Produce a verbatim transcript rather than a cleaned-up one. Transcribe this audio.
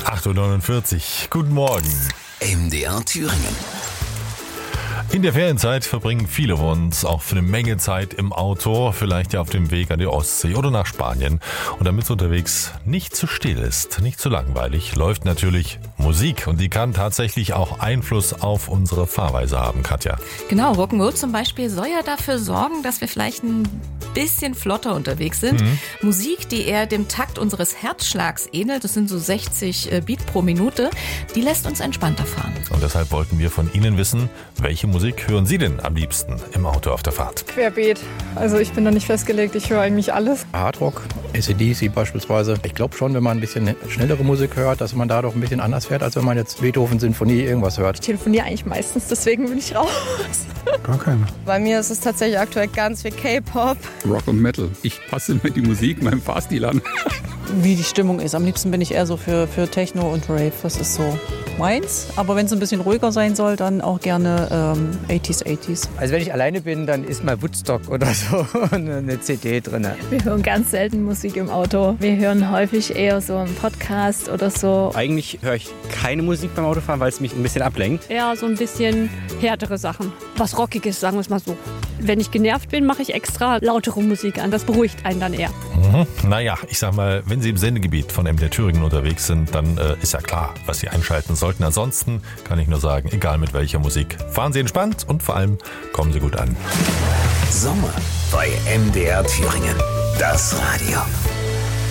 acht Uhr neunundvierzig. Guten Morgen. M D R Thüringen. In der Ferienzeit verbringen viele von uns auch für eine Menge Zeit im Auto, vielleicht ja auf dem Weg an die Ostsee oder nach Spanien. Und damit es unterwegs nicht zu still ist, nicht zu langweilig, läuft natürlich Musik. Und die kann tatsächlich auch Einfluss auf unsere Fahrweise haben, Katja. Genau, Rock'n'Roll zum Beispiel soll ja dafür sorgen, dass wir vielleicht ein bisschen flotter unterwegs sind. Mhm. Musik, die eher dem Takt unseres Herzschlags ähnelt, das sind so sechzig Beat pro Minute, die lässt uns entspannter fahren. Und deshalb wollten wir von Ihnen wissen, welche Musik hören Sie denn am liebsten im Auto auf der Fahrt? Querbeet. Also ich bin da nicht festgelegt, ich höre eigentlich alles. Hardrock, A C D C beispielsweise. Ich glaube schon, wenn man ein bisschen schnellere Musik hört, dass man da doch ein bisschen anders fährt, als wenn man jetzt Beethoven, Sinfonie, irgendwas hört. Ich telefoniere eigentlich meistens, deswegen bin ich raus. Gar keine. Bei mir ist es tatsächlich aktuell ganz viel K-Pop. Rock und Metal. Ich passe immer die Musik meinem Fahrstil an. Wie die Stimmung ist. Am liebsten bin ich eher so für, für Techno und Rave. Das ist so meins. Aber wenn es ein bisschen ruhiger sein soll, dann auch gerne ähm, achtziger, achtziger. Also wenn ich alleine bin, dann ist mal Woodstock oder so eine C D drin. Wir hören ganz selten Musik im Auto. Wir hören häufig eher so einen Podcast oder so. Eigentlich höre ich keine Musik beim Autofahren, weil es mich ein bisschen ablenkt. Ja, so ein bisschen härtere Sachen. Was Rockiges, sagen wir es mal so. Wenn ich genervt bin, mache ich extra lautere Musik an. Das beruhigt einen dann eher. Mhm. Naja, ich sag mal, wenn Sie im Sendegebiet von M D R Thüringen unterwegs sind, dann äh, ist ja klar, was Sie einschalten sollten. Ansonsten kann ich nur sagen, egal mit welcher Musik, fahren Sie entspannt und vor allem kommen Sie gut an. Sommer bei M D R Thüringen. Das Radio.